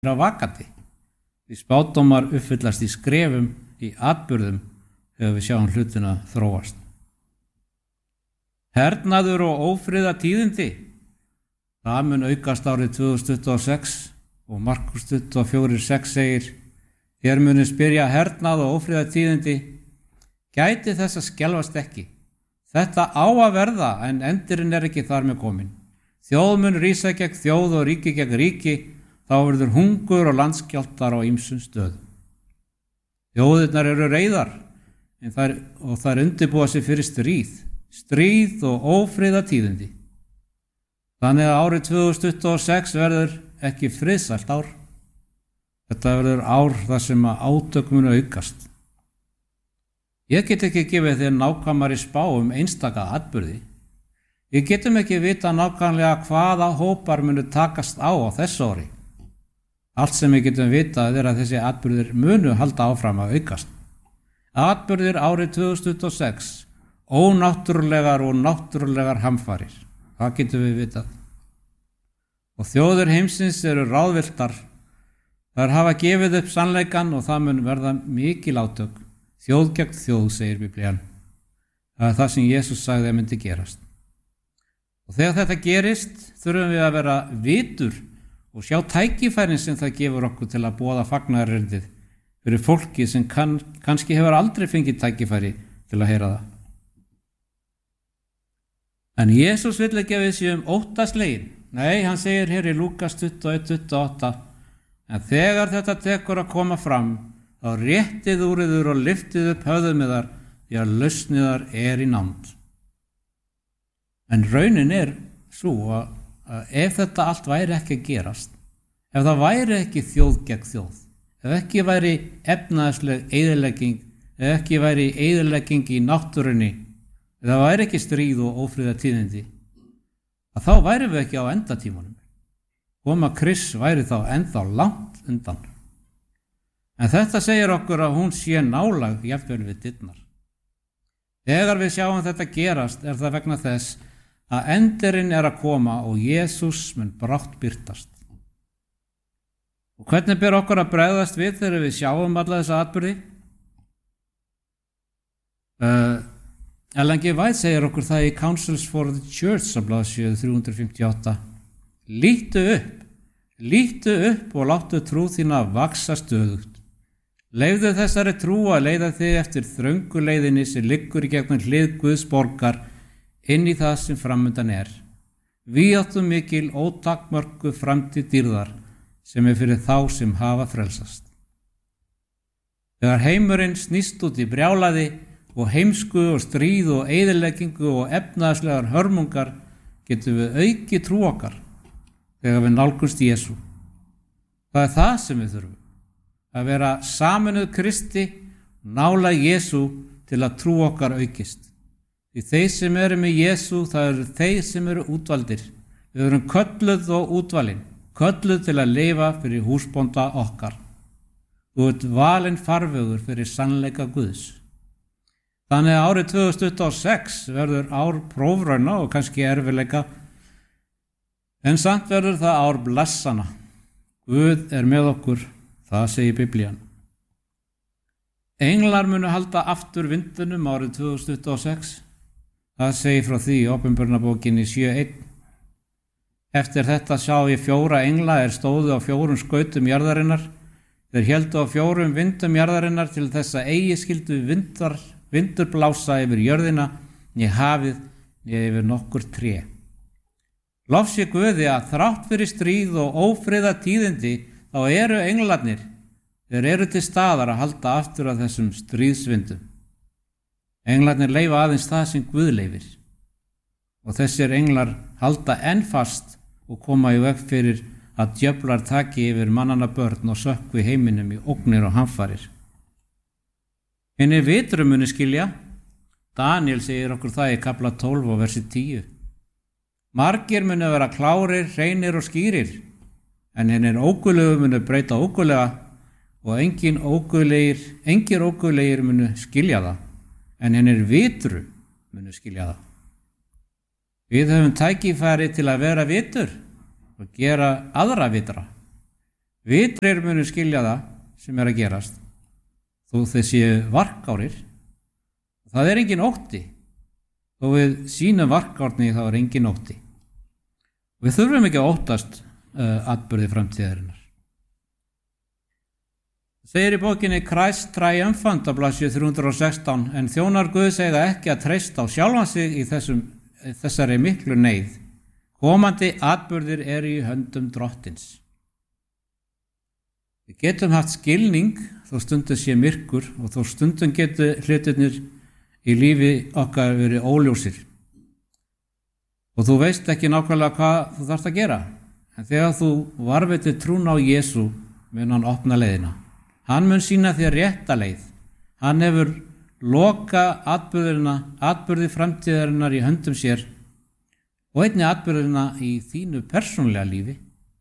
vera vakandi. Því spádómar uppfyllast í skrefum, í atburðum, þegar við sjáum hlutina þróast. Hernaður og ófriða tíðindi. Það mun aukast árið 2026 og Markus 24:6 segir: Þér muni spyrja hernað og ófriða tíðindi, gæti þess að skelfast ekki. Þetta á að verða, en endirinn ekki þar með komin. Þjóð mun rísa gegn þjóð og ríki gegn ríki, þá verður hungur og landskjálftar á ýmsum stöðum. Þjóðirnar eru reiðar og þær undirbúa sig fyrir stríð og ófriða tíðindi. Þannig að árið 2026 verður ekki friðsælt ár. Þetta verður ár þar sem átök munu aukast. Ég get ekki gefið þér nákvæmari spá einstaka atburði. Við getum ekki vita nákvæmlega hvaða hópar munu takast á þessu ári. Allt sem við getum vitað er að þessi atburðir munu halda áfram að aukast. Atburðir árið 2026, ónáttúrulegar og náttúrulegar hamfarir. Það getum við vitað. Og þjóðir heimsins eru ráðvilltar. Þær hafa gefið upp sannleikann og það mun verða mikil átök. Þjóð gegn þjóð, segir Biblían. Það er það sem Jesús sagði að myndi gerast. Og þegar þetta gerist, þurfum við að vera vitur og sjá tækifærin sem það gefur okkur til að boða fagnaðarerindið fyrir fólki sem kannski hefur aldrei fengið tækifæri til að heyra það. En Jesús vill ekki að við séum óttaslegin. Nei, hann segir hér í Lúkas 21:28, en þegar þetta tekur að koma fram, þá réttið úr yður og lyftið upp höfðum yðar, því að lausniðar í nánd. En raunin er svo að ef þetta allt væri ekki að gerast, ef það væri ekki þjóð gegn þjóð, ef ekki væri efnahagsleg eyðilegging, ef ekki væri eyðilegging í náttúrunni, ef það væri ekki stríð og ófriða tíðindi, að þá væri við ekki á endatímanum. Koma Krists væri þá ennþá langt undan. En þetta segir okkur að hún sé nálæg jafnvel við dyrnar. Þegar við sjáum þetta gerast er það vegna þess að endirinn að koma og Jesús mun brátt birtast. Og hvernig ber okkur að bregðast við þegar við sjáum alla þessa atburði? Ellen G. White segir okkur það í Counsels for the Church á blaðsíðu 358. Líttu upp og láttu trú þína vaxa stöðugt. Leyfðu þessari trú að leiða þig eftir þröngu leiðinni sem liggur í gegnum hlið Guðs borgar inn í það sem framundan er. Víðáttu mikil ótakmörku framtíð dýrðar sem fyrir þá sem hafa frelsast. Þegar heimurinn snýst út í brjálæði og heimsku og stríð og eyðileggingu og efnahagslegar hörmungar getum við aukið trú okkar þegar við nálgumst Jesú. Það er það sem við þurfum. Að vera sameinuð Kristi, nálæg Jesú til að trú okkar aukist. Því þeir sem eru með Jesú, það eru þeir sem eru útvaldir. Við erum kölluð og útvalin, kölluð til að lifa fyrir húsbónda okkar. Þú ert valinn farvegur fyrir sannleika Guðs. Þannig að árið 2026 verður ár prófrauna og kannski erfiðleika, en samt verður það ár blessana. Guð er með okkur. Það segir Biblían. Englar munu halda aftur vindunum árið 2026. Það segir frá því í Opinberunarbókinni 7:1. Eftir þetta sá ég 4 engla stóðu á 4 skautum jarðarinnar. Þeir héldu á 4 vindum jarðarinnar til þess að eigi skyldu vindur blása yfir jörðina, né hafið, né yfir nokkur tré. Lof sé Guði að þrátt fyrir stríð og ófriða tíðindi þá eru englarnir, þeir eru til staðar að halda aftur af þessum stríðsvindum. Englarnir leyfa aðeins það sem Guð leyfir. Og þessir englar halda enn fast og koma í veg fyrir að djöflar taki yfir mannanna börn og sökkvi heiminum í ógnir og hamfarir. Hinir vitru munu skilja. Daniel segir okkur það í kafla 12 og versi 10. Margir munu vera klárir, hreinir og skýrir, en hinir óguðlegu munu breyta óguðlega og engir óguðlegir munu skilja það, en hinir vitru munu skilja það. Við höfum tækifæri til að vera vitur og gera aðra vitra. Vitrir munu skilja það sem að gerast, þó þessi varkárir. Það engin ótti. Þó við sínum varkárni þá engin ótti. Við þurfum ekki að óttast atburði framtíðarinnar. Það segir í bókinni Christ Triumphant á blaðsíðu 316, en þjónar Guðs eiga ekki að treysta á sjálfan sig í þessari miklu neyð. Komandi atburðir eru í höndum Drottins. Við getum haft skilning þó stundum sé myrkur og þó stundum getur hlutirnir í lífi okkar verið óljósir. Og þú veist ekki nákvæmlega hvað þú þarft að gera. En þegar þú varðveitir trún á Jesú mun hann opna leiðina. Hann mun sýna þér rétta leið. Hann hefur loka atburði framtíðarinnar í höndum sér og einnig atburðina í þínu persónlega lífi.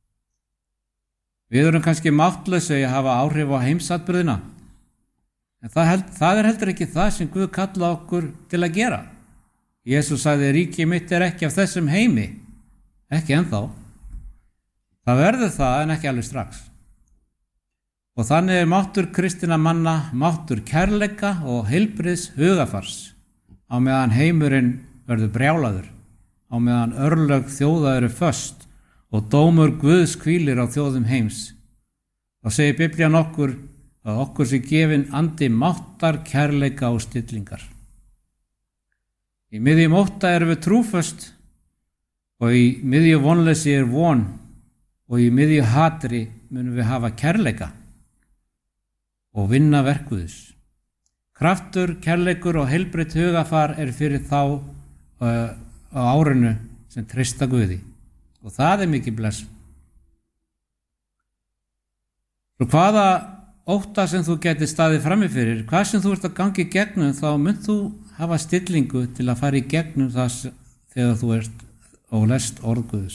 Við erum kannski máttlaus að hafa áhrif á heimsatburðina, en það heldur ekki það sem Guð kalla okkur til að gera. Jesús sagði, ríki mitt ekki af þessum heimi, ekki ennþá. Það verður það en ekki alveg strax. Og þannig máttur kristinna manna, máttur kærleika og heilbrigðs hugafars, á meðan heimurinn verður brjálaður, á meðan örlög þjóða eru föst og dómur Guðs hvílir á þjóðum heims. Þá segir Biblían okkur að okkur sé gefinn andi máttar, kærleika og stillingar. Í miðjum ótta erum við trúföst og í miðju vonleysi er von og í miðju hatri munum við hafa kærleika og vinna verk Guðs. Kraftur, kærleikur og heilbrigt hugafar er fyrir þá á árinu sem treysta Guði og það er mikið bless. Svo hvaða ótta sem þú getur staðið frammi fyrir, hvað sem þú ert að gangi í gegnum, þá munt þú hafa stillingu til að fara í gegnum það þegar þú ert og lest orð Guðs.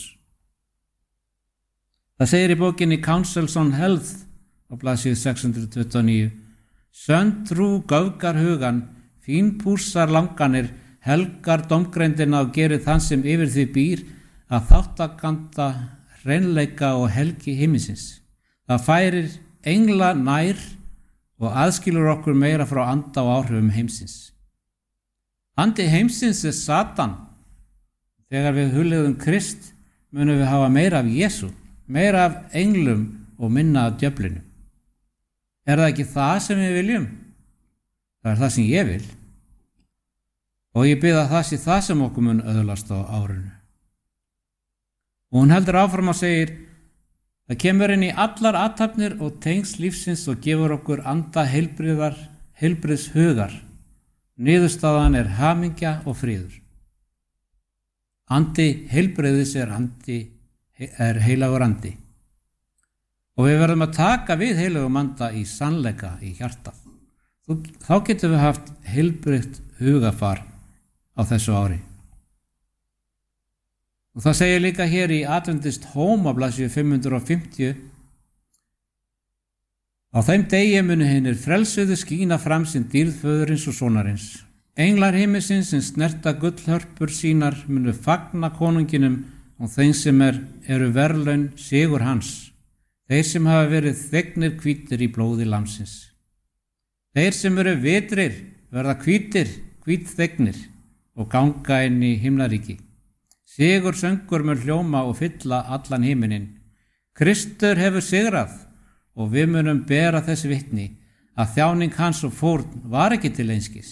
Það segir í bókinni Counsels on Health á blaðsíðu 629. Sönn trú göfgar hugan, fínpúsar langanir, helgar dómgreindina og gerir þann sem yfir því býr að þáttakanda hreinleika og helgi himminsins. Það færir engla nær og aðskilur okkur meira frá anda og áhrifum heimsins. Andi heimsins er Satan. Þegar við hugleiðum Krist munum við hafa meira af Jesú, meira af englum og minna af djöflinu. Er það ekki það sem við viljum? Það er það sem ég vil. Og ég bið að það sé það sem okkur mun öðlast á árinu. Og hún heldur áfram og segir, það kemur inn í allar athafnir og tengs lífsins og gefur okkur anda heilbriðs hugar. Niðurstaðan er hamingja og friður. Andi heilbriðis er heilagur andi. Og við verðum að taka við heilagum anda í sannleika í hjartað. Þá getum við haft heilbriðt hugafar á þessu ári. Og það segir líka hér í Adventist Home á blaðsíðu 550. Á þeim degi munu hinir frelsuðu skína fram sinn dýrð föðurins og sonarins. Englar himminsins sem snerta gullhörpur sínar munu fagna konunginum og þeim sem eru verðlaun sigur hans. Þeir sem hafa verið þegnir hvítir í blóði lamsins. Þeir sem eru vitrir verða hvítir, hvítþegnir og ganga inn í himnaríki. Sigur söngur mun hljóma og fylla allan himinin. Kristur hefur sigrað og við munum bera þess vitni að þjáning hans og fórn var ekki til einskis.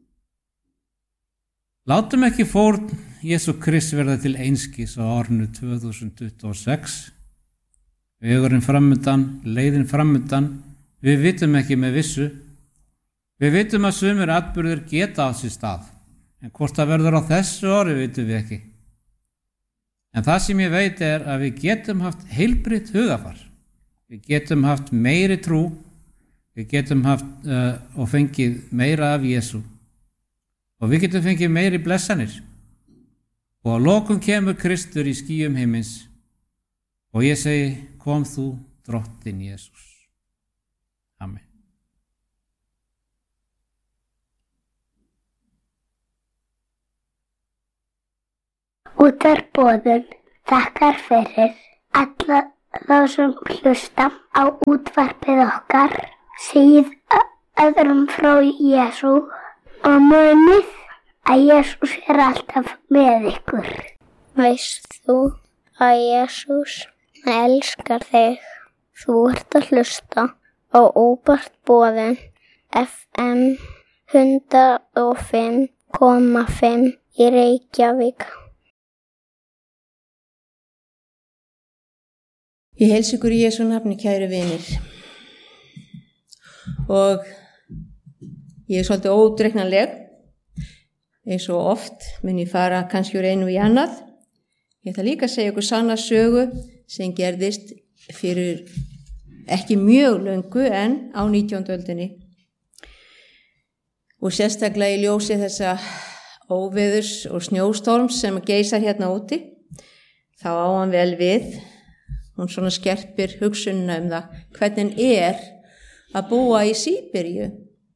Látum ekki fórn Jesú Krist verða til einskis á árinu 2026. Vegurinn framundan, leiðin framundan, við vitum ekki með vissu. Við vitum að sumir atburðir geta á sér stað, en hvort það verður á þessu ári vitum við ekki. En það sem ég veit er að við getum haft heilbrigt hugafar. Við getum haft meiri trú, við getum haft og fengið meira af Jesú. Og við getum fengið meiri blessanir. Og að lokum kemur Kristur í skýjum himins og ég segi, kom þú, Drottinn Jesús. Amen. Útvarp Boðun þakkar fyrir alla þá sem hlusta á útvarpið okkar, segið öðrum frá Jesú og munið að Jesús alltaf með ykkur. Veist þú að Jesús elskar þig? Þú ert að hlusta á Óbart boðin FM 105,5 í Reykjavík. Ég heilsa ykkur í Jesú nafni, kæru vinir. Og ég svolítið óútreiknanleg, eins og oft mun ég fara kannski úr einu í annað. Ég ætla líka að segja ykkur sanna sögu sem gerðist fyrir ekki mjög löngu en á 19. öldinni. Og sérstaklega í ljósi þessa óveðurs og snjóstorms sem geisar hérna úti, þá á hann vel við. Hún svona skerpir hugsunina það hvernig að búa í Síberíu.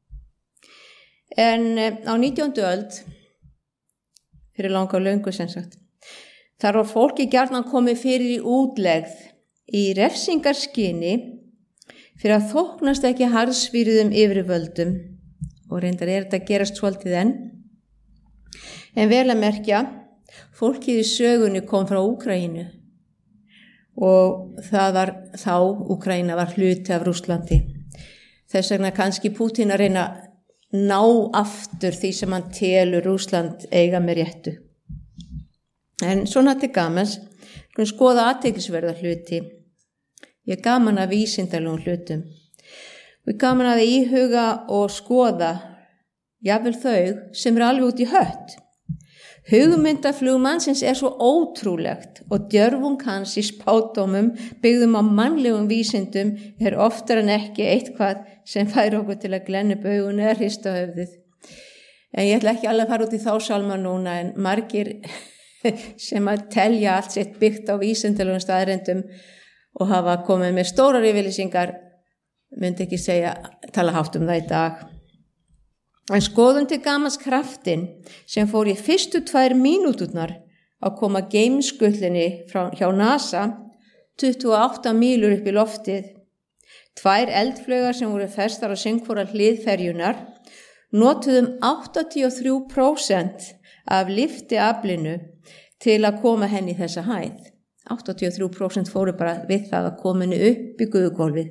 En á 19. öld, fyrir langa löngu sem sagt, þar var fólki gjarnan komið fyrir í útlegð í refsingarskyni fyrir að þóknast ekki harðsvíruðum yfirvöldum, og reyndar þetta að gerast svolítið enn. En vel að merkja, fólkið í sögunni kom frá Úkraínu og það var þá Úkraína var hluti af Rússlandi. Þess vegna kannski Pútín að reyna að ná aftur því sem hann telur Rússland eiga með réttu. En svona til gamans, skoða athyglisverða hluti. Ég er gaman að vísindalegum hlutum. Og ég er gaman að íhuga og skoða jafnvel þau sem alveg út í hött. Hugmyndaflug mannsins svo ótrúlegt og djörfung hans í spádómum byggðum á mannlegum vísindum oftar en ekki eitthvað sem fær okkur til að glenna upp augun eða hrista höfðið. En ég ætla ekki alveg að fara út í þá sálma núna, en margir sem að telja allt sitt byggt á vísindalegum staðreyndum og hafa komið með stórar yfirlýsingar myndi ekki tala hátt það í dag. En skoðum til gamans kraftinn sem fór í fyrstu 2 mínúturnar að koma geimskutlinni hjá NASA 28 mílur upp í loftið. 2 eldflaugar sem voru festar á hvora hlið ferjunnar notuðum 83% af lyftiaflinu til að koma henni í þessa hæð. 83% fóru bara við það að koma henni upp í guðgólfið.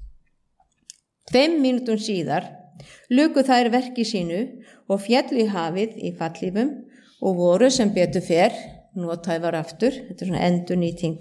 5 mínútum síðar luku þær verki sínu og féllu í hafið í fallhlífum og voru sem betur fer nothæfar aftur. Þetta svona endurnýting.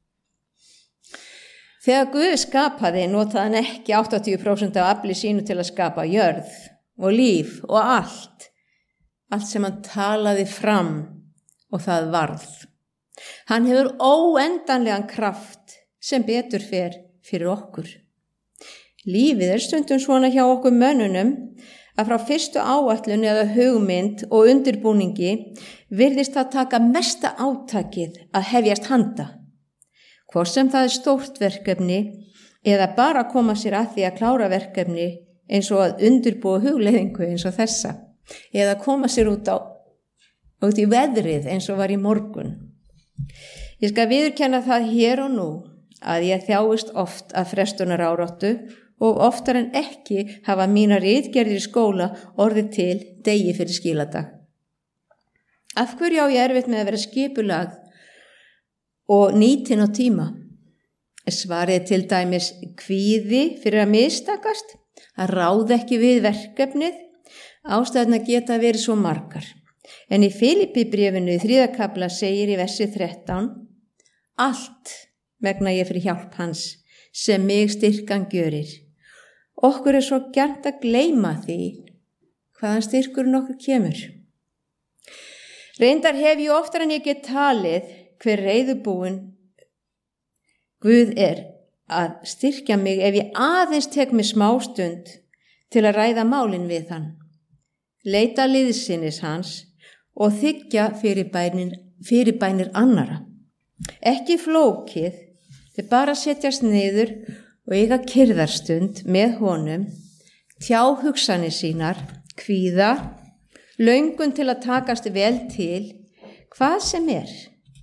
Þegar Guð skapaði notaði hann ekki 80% af afli sínu til að skapa jörð og líf og allt sem hann talaði fram og það varð. Hann hefur óendanlegan kraft sem betur fer fyrir okkur. Lífið stundum svona hjá okkur mönnunum að frá fyrstu áætlun eða hugmynd og undirbúningi virðist það taka mesta átakið að hefjast handa. Hvort sem það stórt verkefni eða bara að koma sér að því að klára verkefni eins og að undirbúa hugleiðingu eins og þessa, eða koma sér út í veðrið eins og var í morgun. Ég skal viðurkenna það hér og nú að ég þjáist oft að frestunaráróttu og oftar en ekki hafa mínar ritgerðir í skóla orðið til degi fyrir skiladag. Af hverju á ég erfitt með að vera skipulagð og nýtin á tíma? Svarið til dæmis kvíði fyrir að mistakast, að ráða ekki við verkefnið. Ástæðurnar geta verið svo margar. En í Filippibréfinu í 3. kafla segir í versi 13: Allt megna ég fyrir hjálp hans sem mig styrkan gjörir. Okkur svo gjarnt að gleyma því hvaðan styrkurinn okkur kemur. Reyndar hef ég oftar en ég get talið hver reiðubúin Guð að styrkja mig ef ég aðeins tek mig smástund til að ræða málin við hann, leita liðsinnis hans og þiggja fyrirbænir annara. Ekki flókið, þið bara setjast niður og eiga kyrrðarstund með honum, tjá hugsanir sínar, kvíða, löngun til að takast vel til, hvað sem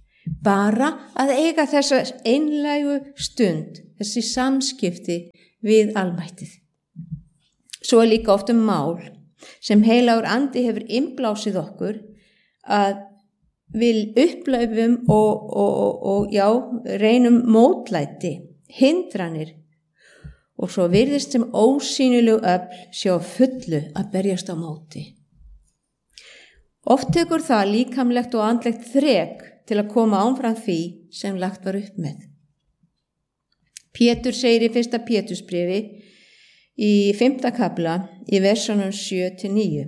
bara að eiga þessa einlægu stund, þessi samskipti við almættið. Svo líka oft mál sem heilagur andi hefur innblásið okkur að við upplöfum og reynum mótlæti, hindranir og svo virðist sem ósýnilegu öfl sjá fullu að berjast á móti. Oft tekur það líkamlegt og andlegt þrek til að koma áfram því sem lagt var upp með. Pétur segir í 1. Pétursbréfi í 5. kafla í versunum 7-9.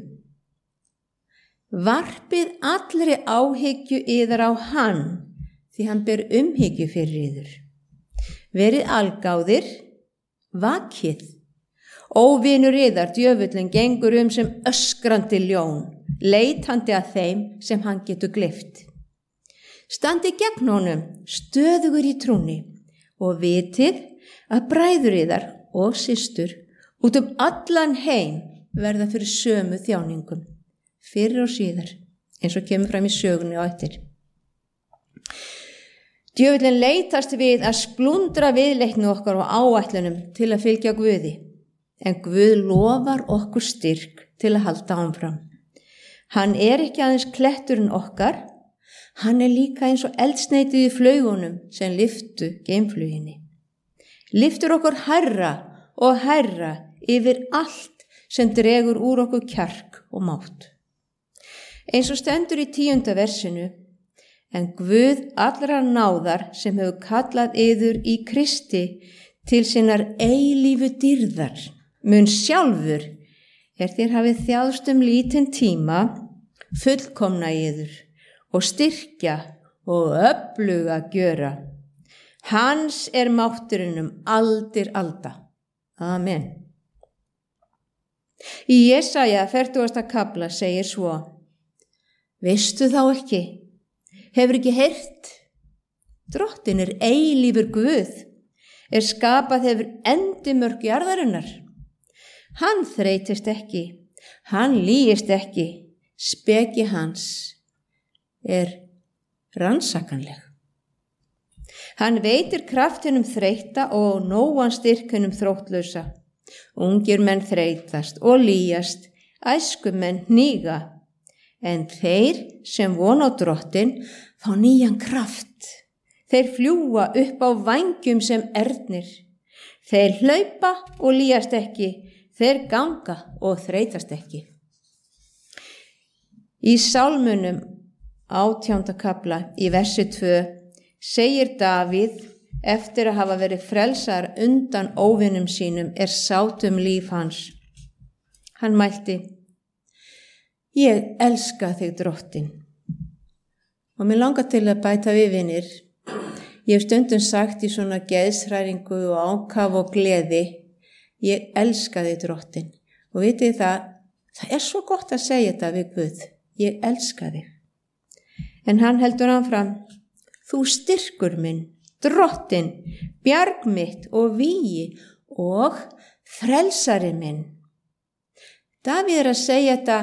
Varpið allri áhyggju yðar á hann, því hann ber umhyggju fyrir yður. Verið algáðir, vakið. Óvinur yðar, djöfullinn, gengur sem öskrandi ljón, leitandi að þeim sem hann getur gleypt. Standi gegn honum, stöðugur í trúnni, og vitið að bræður yðar og systur út allan heim verða fyrir sömu þjáningum, fyrir og síðar, eins og kemur fram í sögunni á eftir. Djöfullinn leitast við að splundra viðleitni okkar og áætlunum til að fylgja Guði, en Guð lofar okkur styrk til að halda áfram. Hann ekki aðeins kletturinn okkar, hann líka eins og eldsneitið í flaugunum sem lyftu geimfluginni. Lyftur okkur hærra og hærra yfir allt sem dregur úr okkur kjark og mátt. Eins og stendur í 10. versinu, en Guð allra náðar sem hefur kallað yður í Kristi til sinnar eilífu dýrðar, mun sjálfur, þér hafið þjáðst lítinn tíma, fullkomna yður og styrkja og öfluga gjöra. Hans mátturinn aldir alda. Amen. Í Jesaja 40. kafla segir svo: Veistu þá ekki? Hefur ekki heyrt? Drottinn eilífur Guð, skapað hefur endimörk jarðarinnar. Hann þreytist ekki, hann lýgist ekki, speki hans rannsakanleg. Hann veitir kraftinum þreytta og nógan styrkunum þróttlausa. Ungir menn þreytast og lýjast, æskumenn hníga, en þeir sem vona á Drottinn fá nýjan kraft. Þeir fljúga upp á vængjum sem ernir. Þeir hlaupa og lýjast ekki, þeir ganga og þreytast ekki. Í Sálmunum 18. kafla í versi 2 segir Davíð eftir að hafa verið frelsar undan óvinum sínum sátum líf hans. Hann mælti: Ég elska þig, Drottinn. Og mér langar til að bæta við, vinir. Ég hef stundum sagt í svona geðshræringu og ákaf og gleði: Ég elska þig, Drottinn. Og vitið það svo gott að segja þetta við Guð. Ég elska þig. En hann heldur áfram: Þú styrkur minn, Drottinn, bjarg mitt og vígi og frelsari minn. Davíð að segja þetta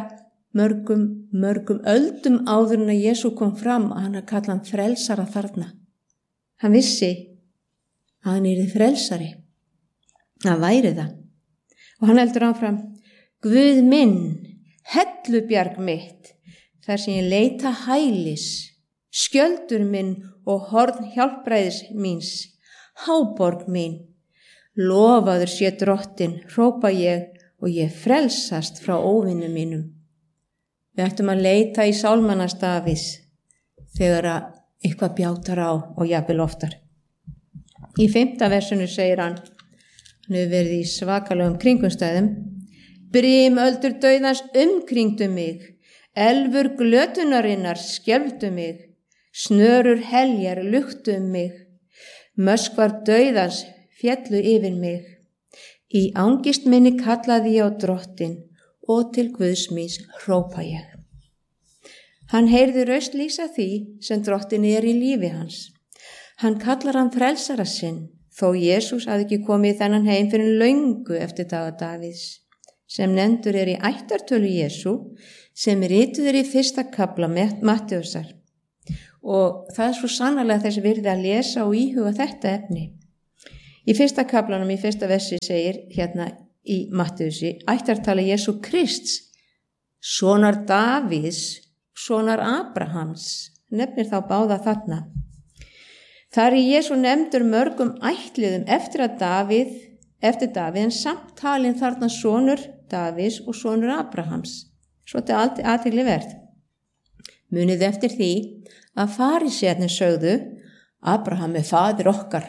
mörgum öldum áður en að Jesú kom fram, að hann kalla hann frelsara þarna. Hann vissi að hann frelsari. Það væri það. Og hann heldur áfram: Guð minn, hellubjarg mitt, þar sem ég leita hælis, skjöldur minn og horn hjálpræðis míns, háborg mín. Lofaður sé Drottinn, hrópa ég, og ég frelsast frá óvinum mínum. Við ættum að leita í sálmana Davíðs þegar eitthvað bjátar á og jafnvel oftar. Í 5. versinu segir hann hefur verið í svakalegum kringumstæðum: Brimöldur dauðans umkringdu mig, elfur glötunarinnar skelfdu mig, snörur heljar luktu mig, möskvar dauðans féllu yfir mig. Í angist minni kallaði ég á Drottinn og til Guðs míns hrópa ég. Hann heyrði raust lýsa því sem Drottinn í lífi hans. Hann kallar hann frelsara sinn, þó Jesús hafði ekki komið í þennan heim fyrir löngu eftir daga Davíðs, sem nefndur í ættartölu Jesú, sem rituð í 1. kafla Mattheusar. og það svo sannarlega þess virði að lesa og íhuga þetta efni. Í fyrsta kaflanum, í fyrsta versi segir hérna í Mattheusi, ættartali Jesú Krists, sonar Davíðs, sonar Abrahams, nefnir þá báða þarna. Þar í Jesú nefndur mörgum ættliðum eftir Davíð en samt talin þarna sonur Davíðs og sonur Abrahams. Svo þetta er athygli verð. Munið eftir því að farísearnir sögðu, Abraham er faðir okkar.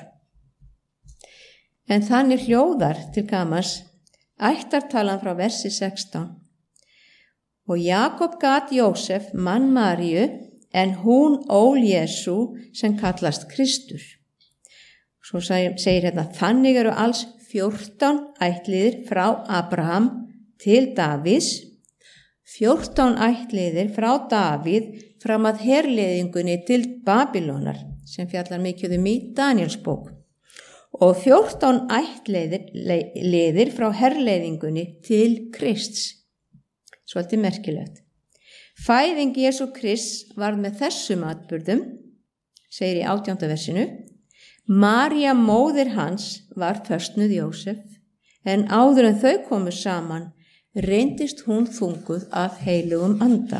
En þannig hljóðar til gamans ættartalan frá versi 16. Og Jakob gat Jósef, mann Maríu, en hún ól Jesú sem kallast Kristur. Svo segir hérna, þannig eru alls 14 ættliðir frá Abraham til Davíðs, 14 ættliðir frá Davíð fram að herleiðingunni til Babýlonar, sem fjallar mikið í Danielsbók, og 14 ættliðir frá herleiðingunni til Krists. Svolítið merkilegt. Fæðing Jesú Krists varð með þessum atburðum, segir í 18. versinu, María móðir hans var föstnuð Jósef, en áður en þau komu saman, reyndist hún þunguð af heilugum anda.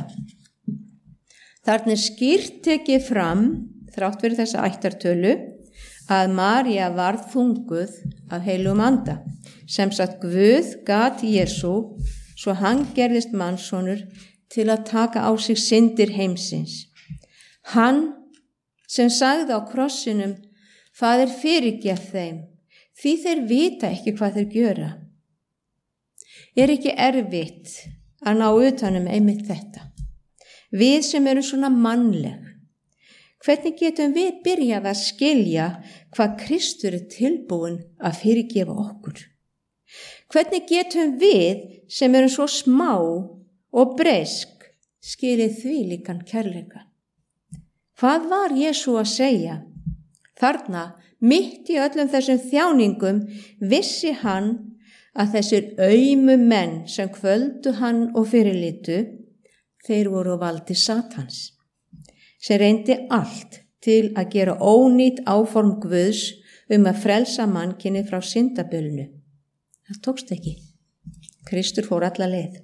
Þarna skýrt tekið fram, þrátt fyrir þessa ættartölu, að María var þunguð af heilugum anda. Sem sagt Guð gat Jesú, svo hann gerðist mannssonur til að taka á sig syndir heimsins. Hann sem sagði á krossinum, Faðir fyrirgef þeim, því þeir vita ekki hvað þeir gjöra. Er ekki erfitt að ná utanum einmitt þetta? Við sem eru svona mannleg, hvernig getum við byrjað að skilja hvað Kristur er tilbúin að fyrirgefa okkur? Hvernig getum við sem eru svo smá og breysk skilið þvílíkan kærleika? Hvað var Jesú að segja? Þarna, mitt í öllum þessum þjáningum, vissi hann að þessir aumu menn sem kvöldu hann og fyrirlitu, þeir voru á valdi Satans, sem reyndi allt til að gera ónýt áform Guðs að frelsa mannkyni frá syndabölinu. Það tókst ekki. Kristur fór alla leið.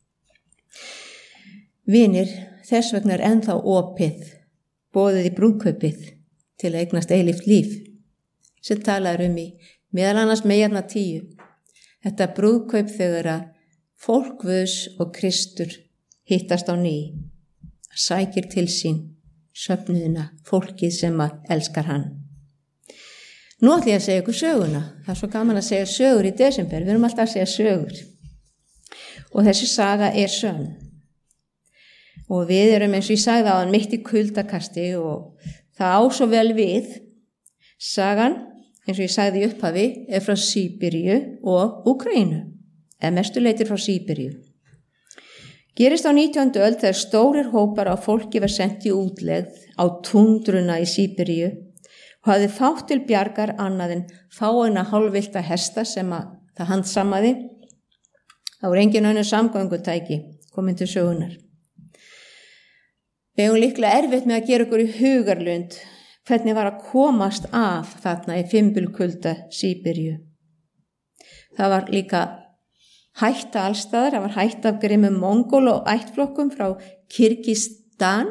Vinir, þess vegna er ennþá opið, boðið í brúðkaupið til að eignast eilíft líf, sem talar í meðal annars meginna 10. Þetta brúðkaup þegar að fólk Guðs og Kristur hittast á ný, sækir til sín söfnuðina, fólkið sem að elskar hann. Nú ætlum ég að segja ykkur söguna. Það er svo gaman að segja sögur í desember. Við erum alltaf að segja sögur. Og þessi saga er sönn. Og við erum, eins og ég sagði áðan, mitt í kuldakasti og það á svo vel við. Sagan, eins og ég sagði í upphafi, er frá Síberíu og Úkraínu, eða mestu leitir frá Síberíu. Gerist á 19. öld þegar stórir hópar af fólki var sent í útlegð á tundruna í Síberíu og hafði fátt til bjargar annað en fáeina hálfvillta hesta sem að það handsamaði. Það voru engin önnur samgöngutæki komin til sögunar. Við hefum líklega erfitt með að gera okkur í hugarlund hvernig var að komast af þarna í fimbulkulda Síberíu. Það var líka hætta allstaðar, það var hætta af grimmum mongól og ættflokkum frá Kirgistan,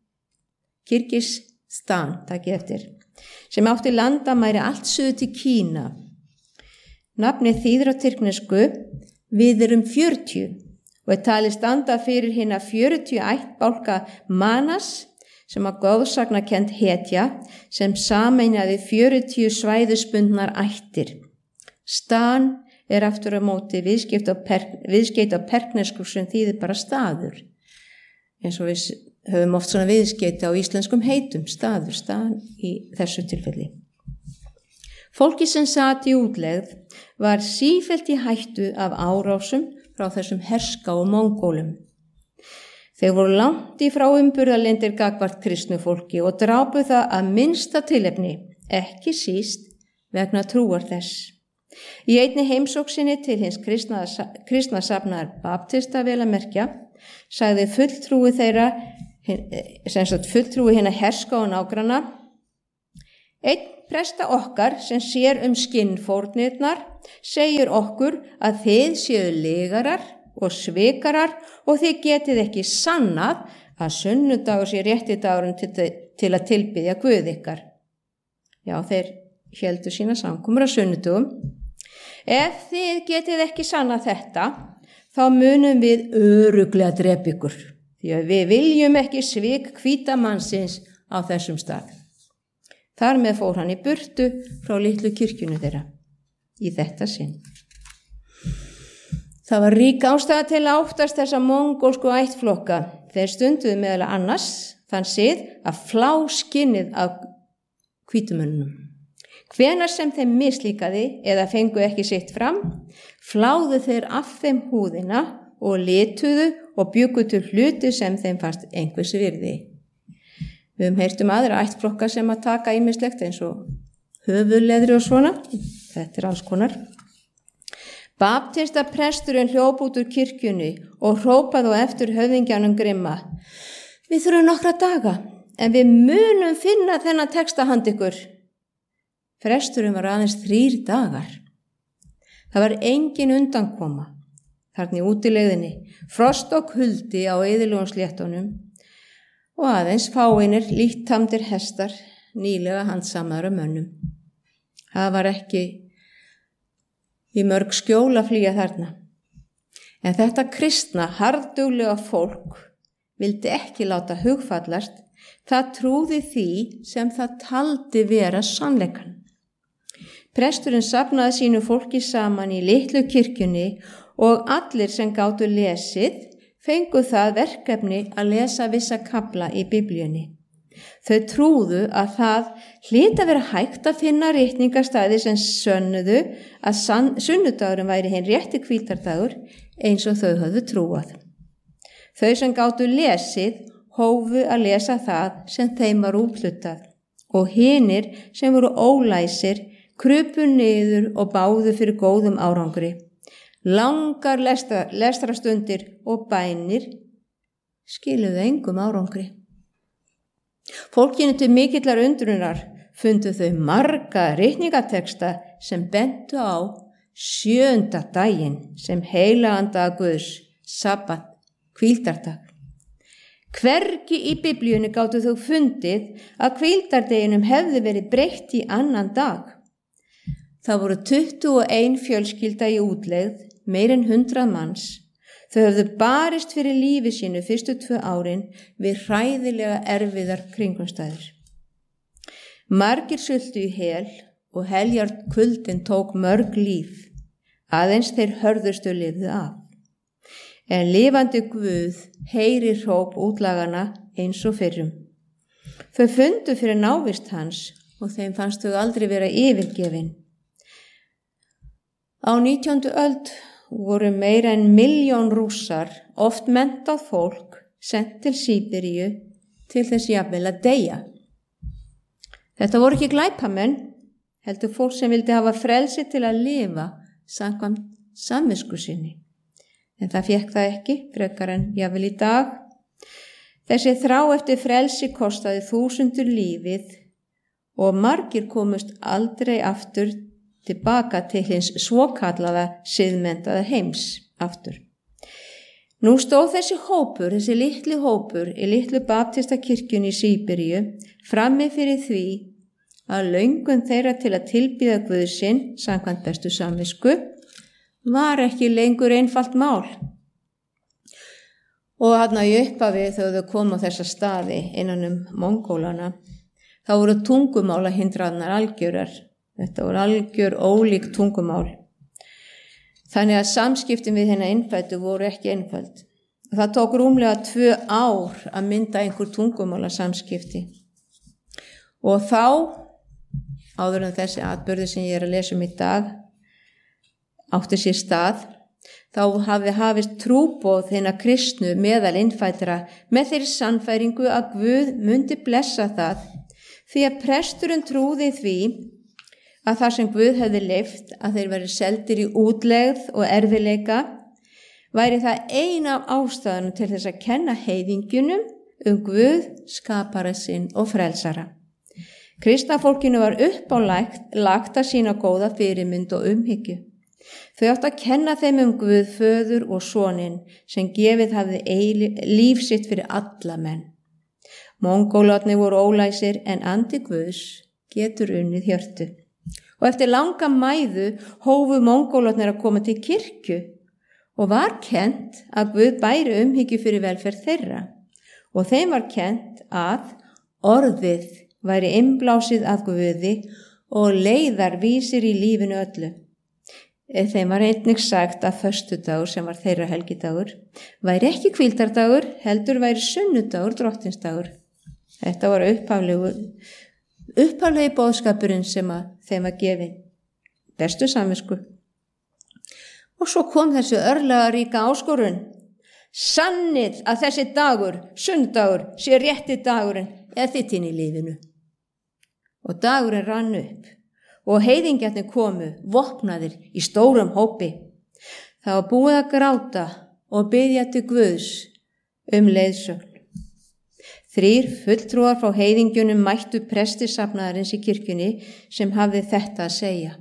takk eftir, sem átti landamæri allt suður til Kína. Nafnið þýðir á tyrknesku, við erum 40 og er talið standa fyrir hina 40 ættbálka Manas, sem að góðsagnakend hetja, sem sameinaði 40 svæðisbundnar ættir. Stan er aftur á móti viðskeytt á perknesku sem þýðir bara staður. Eins og við höfum oft svona viðskeytti á íslenskum heitum, staður, stan í þessu tilfelli. Fólki sem sat í útlegð var sífellt í hættu af árásum frá þessum herska og mongólum. Þeir voru langt í frá umburðarlindir gagnvart kristnu fólki og drápu það að minnsta tilefni, ekki síst vegna trúar þess. Í einni heimsóksinni til hins kristna safnaðar baptista vel að merkja, sagði fulltrúi þeirra fulltrúi hinna herska og nágranna. Einn presta okkar sem sér skinnfórnirnar segir okkur að þið séu lygarar og svikarar og þið getið ekki sannað að sunnudagur sé rétti dagurinn til að tilbiðja Guð ykkar. Já, þeir héldu sína samkomur á sunnudögum. Ef þið getið ekki sannað þetta, þá munum við örugglega drepa ykkur, því að við viljum ekki svik hvíta mannsins á þessum stað. Þar með fór hann í burtu frá litlu kirkjunni þeirra í þetta sinn. Það var rík ástæða til að óttast þessa mongólsku ættflokka. Þeir stunduðu meðal annars þann sið að flá skinnið af hvítumönnum. Hvenær sem þeim mislíkaði eða fengu ekki sitt fram, fláðu þeir af þeim húðina og lituðu og bjuggu til hluti sem þeim fannst einhvers virði. Við höfum heyrt aðra ættflokka sem að taka ýmislegt eins og höfuðleðri og svona. Þetta alls konar. Baptista presturinn hljóp út úr kirkjunni og hrópaði á eftir höfðingjanum grimma. Við þurfum nokkra daga, en við munum finna þennan texta handa ykkur. Presturinn var aðeins 3 dagar. Það var engin undankoma. Þarna í útilegðinni, frost og kuldi á eyðilegum sléttunum og aðeins fáeinir líttamdir hestar nýlega handsamaður af mönnum. Það var ekki í mörg skjól að flýja þarna. En þetta kristna, harðduglega fólk vildi ekki láta hugfallast, það trúði því sem það taldi vera sannleikan. Presturinn safnaði sínu fólki saman í litlu kirkjunni og allir sem gátu lesið fengu það verkefni að lesa vissa kafla í Biblíunni. Þau trúðu að það hlyti að vera hægt að finna ritningarstaði sem sönnuðu að sunnudagurinn væri hinn rétti hvíldardagur eins og þau höfðu trúað. Þau sem gátu lesið hófu að lesa það sem þeim var úthlutað og hinir sem voru ólæsir krupu niður og báðu fyrir góðum árangri. Langar lestrastundir og bænir skiluðu engum árangri. Fólkinu til mikillar undrunar fundu þau marga ritningateksta sem bentu á 7. daginn sem heilagan Guðs, sabbat, hvíldardag. Hvergi í Biblíunni gátu þau fundið að hvíldardeginum hefði verið breytt í annan dag. Það voru 21 fjölskylda í útlegð, meir en 100 manns. Þau höfðu barist fyrir lífi sínu fyrstu 2 árin við hræðilega erfiðar kringumstæður. Margir sultu í hel og heljar kuldin tók mörg líf. Aðeins þeir hörðustu lifðu af. En lifandi Guð heyrir hróp útlagana eins og fyrrum. Þau fundu fyrir návist hans og þeim fannst þau aldrei vera yfirgefin. Á 19. öld voru meira en 1 milljón Rússar, oft menntað fólk, sent til Síberíu til þess jafnvel að deyja. Þetta voru ekki glæpamenn, heldur fólk sem vildi hafa frelsi til að lifa samkvæmt samvisku sinni. En það fékk það ekki, frekar en jafnvel í dag. Þessi þrá eftir frelsi kostaði 1000 lífið og margir komust aldrei aftur tilbaka til hins svokallaða siðmenntaða heims aftur. Nú stóð þessi litli hópur í litlu baptista kirkjunni í Síberíu frammi fyrir því að löngun þeirra til að tilbiðja Guð sinn samkvæmt bestu samvisku var ekki lengur einfalt mál. Og þarna í upphafi þegar þau komu á þessa staði innan Mongólana, þá voru tungumálahindranir algjörar. Þetta voru algjör ólík tungumál. Þannig að samskiptin við hérna innfæddu voru ekki einföld. Það tók rúmlega 2 ár að mynda einhver tungumálasamskipti. Og þá, áður en þessi atburði sem ég að lesa í dag, átti sér stað, þá hafi hafist trúboð hinna kristnu meðal innfæddra með þeirri sannfæringu að Guð mundi blessa það, því að presturinn trúði því að þar sem Guð hefði leyft að þeir væri seldir í útlegð og erfiðleika, væri það ein af ástæðunum til þess að kenna heiðingjunum Guð, skapara sinn og frelsara. Kristna fólkinu var uppálagt að sína góða fyrirmynd og umhyggju. Þau áttu að kenna þeim Guð, föður og soninn sem gefið hafði líf sitt fyrir alla menn. Mongólarnir voru ólæsir en andi Guðs getur unnið hjörtu. Og eftir langa mæðu hófu mongólarnir að koma til kirkju og var kennt að Guð bæri umhyggju fyrir velferð þeirra. Og þeim var kennt að orðið væri innblásið af Guði og leiðarvísir í lífinu öllu. Þeim var einnig sagt að föstudagur, sem var þeirra helgidagur, væri ekki hvíldardagur, heldur væri sunnudagur, drottinsdagur. Þetta var upphaflegi boðskapurinn sem þeim var gefin. Bestu samvisku. Og svo kom þessi örlagaríka áskorun. Sannið að þessi dagur, sunnudagur, sé rétti dagurinn eða þitt inn í lífinu. Og dagurinn rann upp og heiðingjarnir komu, vopnaðir í stórum hópi. Það var búið að gráta og biðja til Guðs leiðsögn. 3 fulltrúar frá heiðingjunum mættu prestisafnaðarins í kirkjunni sem hafði þetta að segja.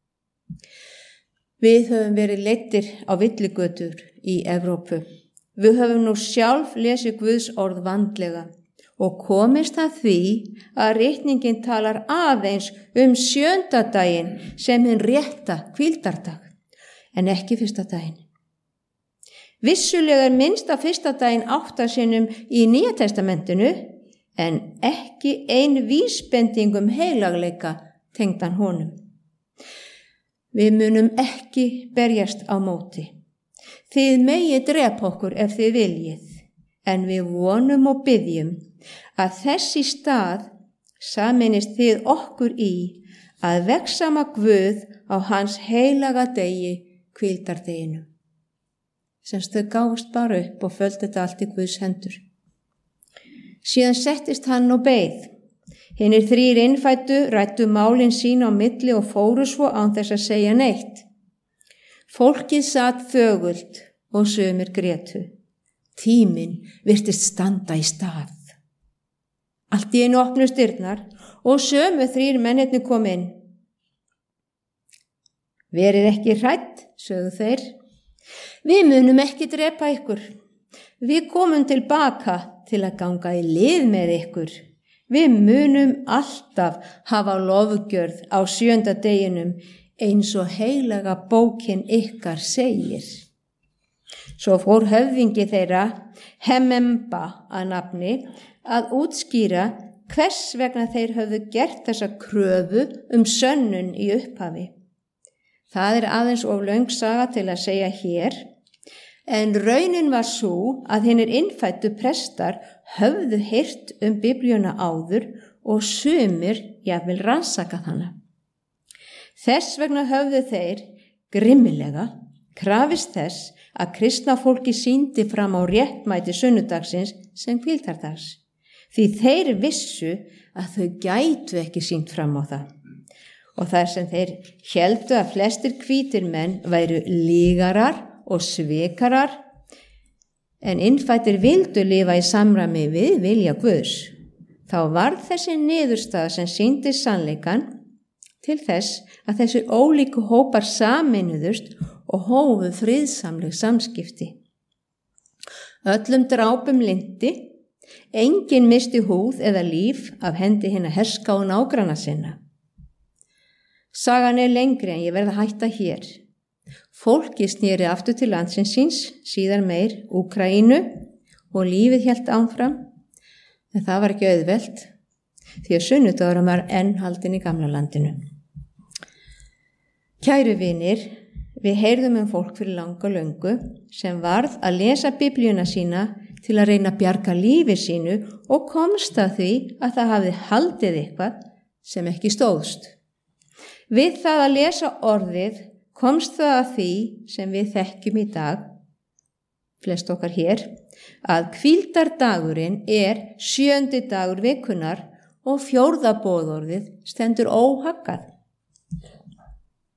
Við höfum verið leiddir á villigötur í Evrópu. Við höfum nú sjálf lesið Guðs orð vandlega og komist að því að ritningin talar aðeins 7. daginn sem hinn rétta hvíldardag, en ekki 1. daginn. Vissulega minnst á 1. daginn 8 sinnum í Nýja testamentinu, en ekki ein vísbending heilagleika tengdan honum. Við munum ekki berjast á móti. Þið megið drepa okkur ef þið viljið, en við vonum og biðjum að þess í stað sameinist þið okkur í að vegsama Guð á hans heilaga degi, hvíldardeginu. Semst þau gáfust bara upp og földu þetta allt í Guðs hendur. Síðan settist hann og beið. Hinir 3 innfæddu ræddu málin sín á milli og fóru svo án þess að segja neitt. Fólkið sat þögult og sumir grétu. Tíminn virtist standa í stað. Allt í einu opnust dyrnar og sömu 3 mennirnir kom inn. Verið ekki hrædd, sögðu þeir. Við munum ekki drepa ykkur. Við komum tilbaka til að ganga í lið með ykkur. Við munum alltaf hafa lofgjörð á 7. deginum eins og heilaga bókin ykkar segir. Svo fór höfðingi þeirra, Hememba að nafni, að útskýra hvers vegna þeir höfðu gert þessa kröfu sönnun í upphafi. Það aðeins of löng saga til að segja hér, en raunin var svo að hinir innfæddu prestar höfðu heyrt Biblíuna áður og sumir jafnvel rannsakað hana. Þess vegna höfðu þeir grimmilega krafist þess að kristna fólki sýndi fram á réttmæti sunnudagsins sem hvíldardags, því þeir vissu að þau gætu ekki sýnt fram á það. Og þar sem þeir héldu að flestir hvítir menn væru lygarar og svikarar, en innfæddir vildu lifa í samræmi við vilja Guðs, þá varð þessi niðurstaða sem sýndi sannleikann til þess að þessi ólíku hópar sameinuðust og hófu friðsamleg samskipti. Öllum drápum linnti, enginn misti húð eða líf af hendi hinna herska og nágranna sinna. Sagan lengri en ég verð að hætta hér. Fólki sneri aftur til landsins síns, síðar meir Úkraínu og lífið hélt áfram, en það var ekki auðvelt því að sunnudagur var enn haldinn í gamla landinu. Kæru vinir, við heyrðum fólk fyrir langa löngu sem varð að lesa Biblíuna sína til að reyna að bjarga lífi sínu og komst að því að það hafði haldið eitthvað sem ekki stóðst. Við það að lesa orðið komst það að því sem við þekkjum í dag, flest okkar hér, að hvíldardagurinn 7. dagur vikunnar og 4. boðorðið stendur óhaggað.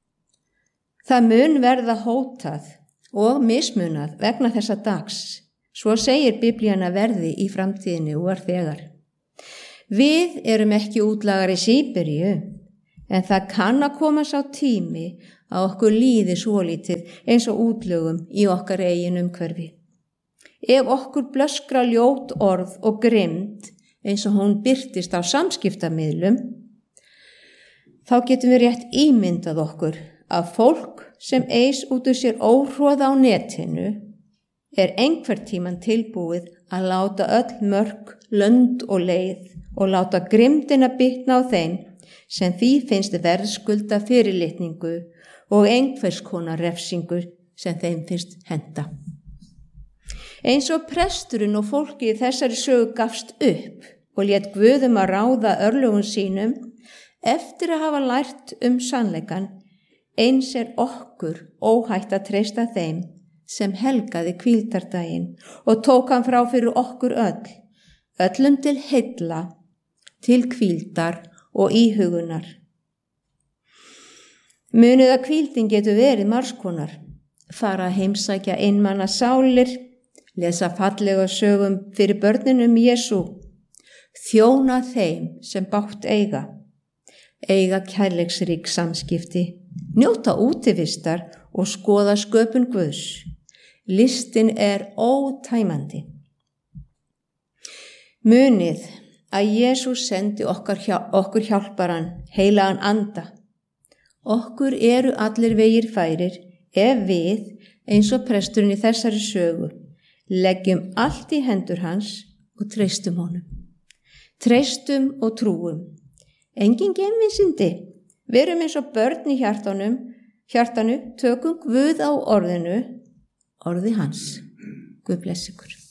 Það mun verða hótað og mismunað vegna þessa dags, Svo segir Biblían að verði í framtíðinni og þegar. Við erum ekki útlagar í Síberíu, en það kann að koma sá tími að okkur líði svolítið eins og útlögum í okkar eigin umhverfi. Ef okkur blöskra ljót orð og grimmd eins og hún birtist á samskiptamiðlum, þá getum við rétt ímyndað okkur að fólk sem eis út úr sér óhroða á netinu einhvern tímann tilbúið að láta öll mörk, lönd og leið og láta grimmdina bitna á þeim sem því finnst verðskulda fyrirlitningu og einhvers konar refsingu sem þeim finnst henta. Eins og presturinn og fólki í þessari sögu gafst upp og lét Guðum að ráða örlögum sínum eftir að hafa lært sannleikan, eins okkur óhætt að treysta þeim sem helgaði hvíldardaginn og tók hann frá fyrir okkur öllum til heilla, til hvíldar og íhugunar. Munið að hvíldin getur verið margskonar, fara að heimsækja einmana sálir, lesa fallega sögum fyrir börninum Jesú, þjóna þeim sem bágt eiga kærleiksrík samskipti, njóta útivistar og skoða sköpun Guðs. Listin ótæmandi. Munið að Jesús sendi okkur hjálparan, heilagan anda. Okkur eru allir vegir færir ef við, eins og presturinn í þessari sögu, leggjum allt í hendur hans og treystum honum. Treystum og trúum. Engin geimvísindi. Verum eins og börn í hjartanu, tökum Guð á orði hans. Guð blessi ykkur.